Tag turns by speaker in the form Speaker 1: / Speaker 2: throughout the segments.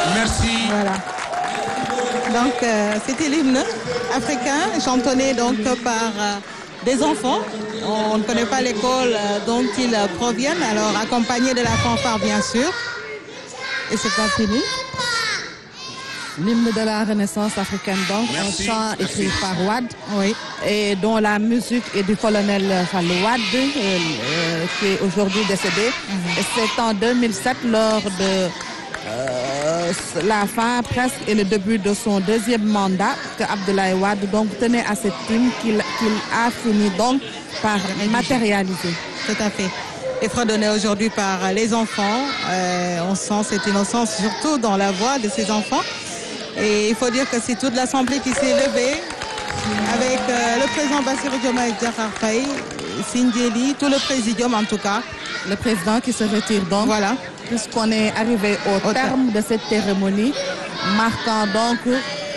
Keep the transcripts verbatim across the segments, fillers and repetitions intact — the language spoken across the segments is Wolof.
Speaker 1: Merci.
Speaker 2: Voilà. Donc euh, c'était l'hymne africain chantonné donc par euh, des enfants. On ne connaît pas l'école euh, dont ils euh, proviennent, alors accompagné de la fanfare bien sûr. Et c'est pas fini.
Speaker 3: L'hymne de la Renaissance africaine, donc
Speaker 1: Merci.
Speaker 3: un chant écrit
Speaker 1: Merci.
Speaker 3: par Wade,
Speaker 2: Oui.
Speaker 3: et dont la musique est du colonel Fallou Wade, euh, euh, qui est aujourd'hui décédé. Mm-hmm. Et c'est en deux mille sept, lors de euh, la fin presque et le début de son deuxième mandat, que Abdoulaye Wade donc tenait à cette hymne qu'il qu'il a fini donc par matérialiser.
Speaker 2: Tout à fait. Et fredonné aujourd'hui par les enfants. Euh, on sent cette innocence surtout dans la voix de ces enfants. Et il faut dire que c'est toute l'Assemblée qui s'est levée avec euh, le président Bassirou Diomaye Diakhar Faye, Sindiély, tout le présidium en tout cas.
Speaker 3: Le président qui se retire donc.
Speaker 2: Voilà.
Speaker 3: Puisqu'on est arrivé au, au terme de cette cérémonie, marquant donc euh,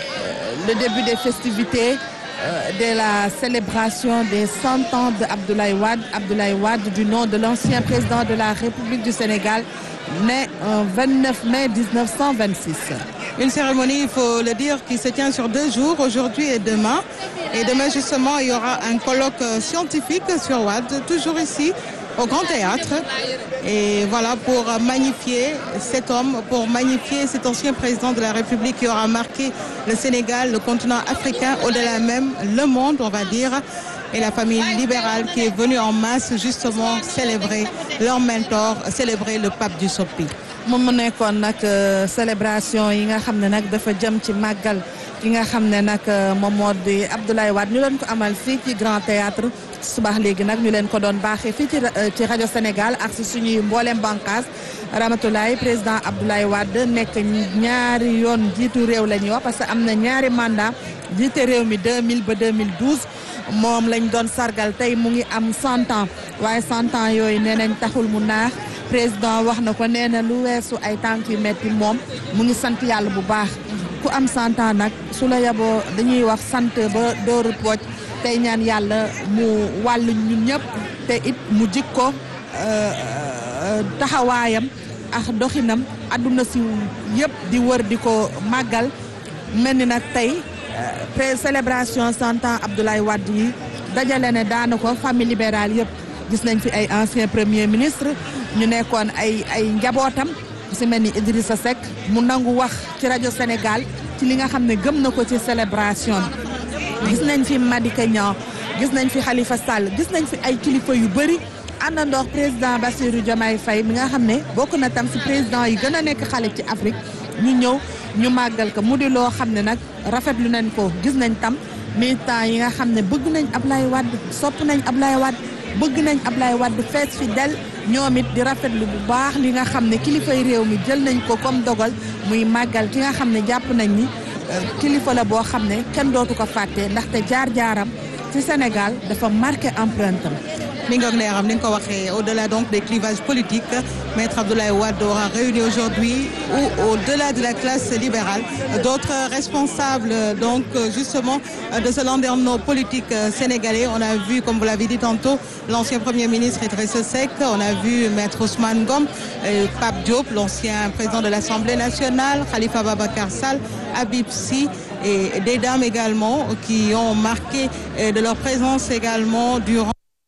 Speaker 3: le début des festivités euh, de la célébration des cent ans d'Abdoulaye Wade. Abdoulaye Wade, du nom de l'ancien président de la République du Sénégal, né le vingt-neuf mai mille neuf cent vingt-six.
Speaker 2: Une cérémonie, il faut le dire, qui se tient sur deux jours, aujourd'hui et demain. Et demain, justement, il y aura un colloque scientifique sur Wade, toujours ici, au Grand Théâtre. Et voilà, pour magnifier cet homme, pour magnifier cet ancien président de la République qui aura marqué le Sénégal, le continent africain, au-delà même le monde, on va dire. Et la famille libérale qui est venue en masse, justement, célébrer leur mentor, célébrer le pape du Soppi.
Speaker 3: moom mu nekkoon nag célébration yi nga xam ne nag dafa jëm ci màggal ki nga xam ne nag moom moo di Abdoulaye Wade ñu leen ko amal fii ci Grand Théâtre subax léegi nag ñu leen ko doon baaxee fii ci ci rajo Sénégal ak si suñuy mbooleem bànqaas Ramatoulaye président Abdoulaye Wade nekk ñaari yoon jiitu réew la ñuy wax parce que am na ñaari mandat jiite réew mi deux mille ba deux mille douze moom lañ doon sargal tey mu ngi am cent ans waaye cent ans yooyu nee nañ taxul mu naax. Président wax na ko nee na lu weesu ay tànk yu metti moom mu ngi sant yàlla bu baax ku am cent ans nag su la yaboo dañuy wax sant ba dooru pooj tey ñaan yàlla mu wàllu ñun ñëpp te it mu jikko taxawaayam ak doxinam àdduna si yëpp di wër di ko màggal mel ni nag tey pré célébration cent ans Abdoulaye Wade yi dajale ne daana ko famille libérale yëpp gis nañ fi ay ancien premier ministre ñu nekkoon ay ay njabootam si mel ni Idrissa Seck mu nangu wax ci rajo Sénégal ci li nga xam ne gëm na ko ci célébration bi gis nañ fi Madické Niang gis nañ fi Khalifa Sall gis nañ fi ay kilifa yu bëri àndandoor président Bassirou Diomaye Faye mi nga xam ne bokk na tam si président yi gën a nekk xale ci Afrique ñu ñëw ñu màggal ko mu di loo xam ne nag rafetlu nañ ko gis nañ tam militants yi nga xam ne bëgg nañ Ablaye Wade sopp nañ Ablaye Wade bëgg nañ Ablaye Wade fees fi del ñoom it di rafetlu bu baax li nga xam ne kilifay réew mi jël nañ ko comme dogal muy màggal ki nga xam ne jàpp nañ ni kilifa la boo xam ne kenn dootu ko fàtte ndaxte jaar-jaaram ci Sénégal dafa marqué empreinte am.
Speaker 2: mi ngi ne xam ni nga ko waxee au-delà donc des clivages politiques Maître Abdoulaye Wade aura réuni aujourd'hui ou au-delà de la classe libérale d'autres responsables donc justement de ce landerneau politique sénégalais. On a vu, comme vous l'avez dit tantôt, l'ancien premier ministre Idrissa Seck, on a vu Maître Ousmane Ngom, euh, Pape Diop, l'ancien président de l'Assemblée nationale, Khalifa Babacar Sall, Habib Sy et des dames également qui ont marqué euh, de leur présence également durant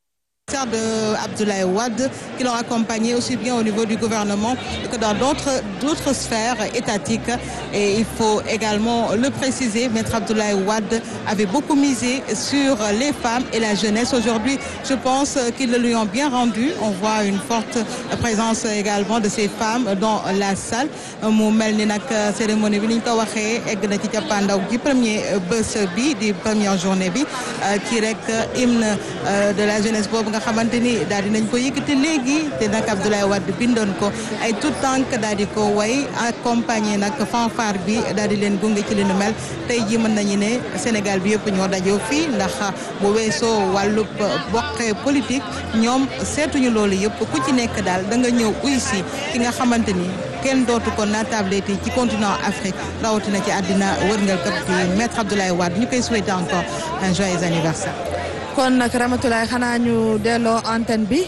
Speaker 2: de Abdoulaye Wade qui l'ont accompagné aussi bien au niveau du gouvernement que dans d'autres d'autres sphères étatiques. Et il faut également le préciser, Maître Abdoulaye Wade avait beaucoup misé sur les femmes et la jeunesse. Aujourd'hui, je pense qu'ils le lui ont bien rendu. On voit une forte présence également de ces femmes dans la salle. mu mel ni nag cérémonie bi ni ñu ko waxee egg na ci cappaandaw gi premier bés bi di première journée bi kii rek hymne de la jeunesse boobu nga xamante ni daal di nañ ko yëkkati léegi te nag Abdoulaye Wade bindoon ko ay tout tànk daal di ko way accompagné nag fanfare bi daal di leen gunge ci li nu mel tey ji mën nañu ne Sénégal bi yëpp ñoo dajoo fii ndax bu weesoo wàllub boqe politique ñoom seetuñu loolu yëpp ku ci nekk daal da nga ñëw uy si ki nga xamante ni kenn dootu ko naatableti ci continent Afrique rawatina ci àddina wërngal këpp di Maître Abdoulaye Wade ñu koy souhaiter encore un joyeux anniversaire.
Speaker 3: kon nag Ramatoulaye xanaa ñu delloo antenne bi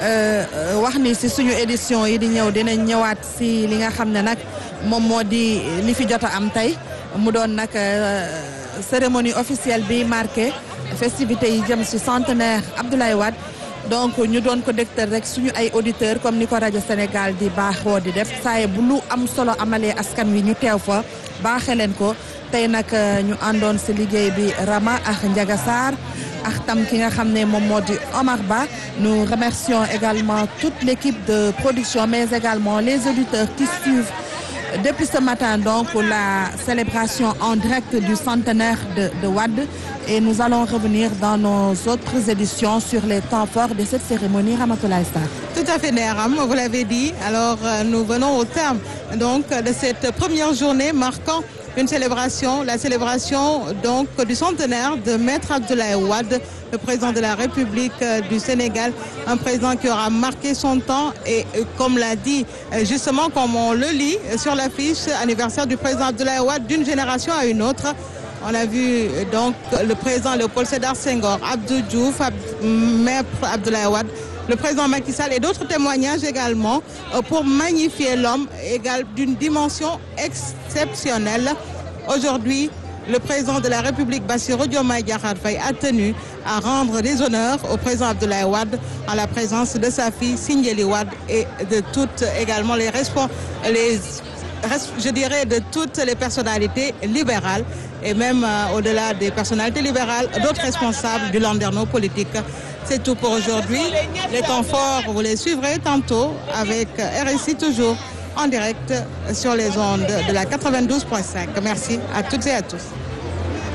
Speaker 3: wax ni si suñu édition yi di ñëw dinañ ñëwaat si li nga xam ne nag moom moo di li fi jot a am tey mu doon nag cérémonie officielle bi marqué festivité yi jëm si centenaire Abdoulaye Wade donc ñu doon ko dégtal rek suñu ay auditeurs comme ni ko rajo Sénégal di baaxoo di def saa bu lu am solo amalee askan wi ñu teew fa baaxee leen ko tey nag ñu àndoon si liggéey bi Rama ak Ndiaga Sarr ak tam ki nga xam ne moom moo di Omar Ba. Nous remercions également toute l'équipe de production mais également les auditeurs qui suivent depuis ce matin donc la célébration en direct du centenaire de, de Wade et nous allons revenir dans nos autres éditions sur les temps forts de cette cérémonie. Ramatoulaye Sarr.
Speaker 2: Tout à fait, Néram, vous l'avez dit. Alors euh, nous venons au terme donc de cette première journée marquant une célébration, la célébration donc du centenaire de Maître Abdoulaye Wade, le président de la République du Sénégal, un président qui aura marqué son temps et comme l'a dit justement comme on le lit sur l'affiche anniversaire du président Abdoulaye Wade d'une génération à une autre. On a vu donc le président Léopold Sédar Senghor, Abdou Diouf, Ab Maître Abdoulaye Wade, le président Macky Sall et d'autres témoignages également pour magnifier l'homme égal d'une dimension exceptionnelle. Aujourd'hui, le président de la République, Bassirou Diomaye Diakhar Faye, a tenu à rendre des honneurs au président Abdoulaye Wade en la présence de sa fille Sindiély Wade et de toutes également les responsables, les, je dirais de toutes les personnalités libérales et même euh, au-delà des personnalités libérales, d'autres responsables du landerneau politique. C'est tout pour aujourd'hui. Les temps forts, vous les suivrez tantôt avec R S I toujours en direct sur les ondes de la quatre-vingt-douze point cinq. Merci à toutes et à tous.